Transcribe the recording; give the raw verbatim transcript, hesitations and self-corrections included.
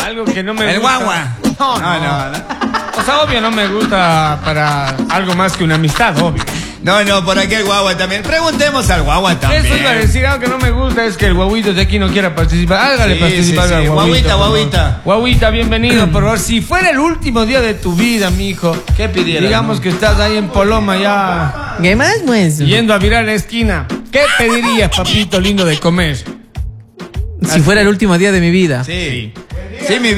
Algo que no me El gusta. guagua. No, no, no, no. O sea, obvio no me gusta para algo más que una amistad, obvio. No, no, por aquí el guagua también. Preguntemos al guagua también. Eso iba a decir, algo que no me gusta es que el guaguito de aquí no quiera participar. Hágale Sí, participar sí, al sí. guaguito. Guaguita, por favor. guaguita. Guaguita, bienvenido, por favor. Si fuera el último día de tu vida, mijo. ¿Qué pidiera? Digamos que estás ahí en Poloma ya ¿Qué más, pues? yendo a virar la esquina. ¿Qué pedirías, papito lindo, de comer? Si fuera el último día de mi vida. Sí. Sí, mi